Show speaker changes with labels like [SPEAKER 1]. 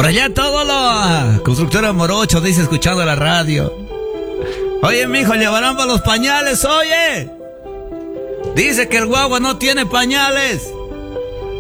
[SPEAKER 1] Por allá todo lo constructora Morocho dice escuchando la radio. Oye, mijo, llevarán para los pañales, oye. Dice que el guagua no tiene pañales.